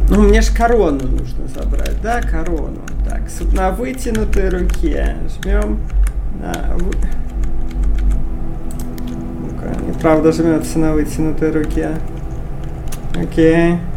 Ну, мне ж корону нужно забрать, да, корону. Так, на вытянутой руке. Жмем на... Ну-ка, неправда жмется на вытянутой руке. Окей.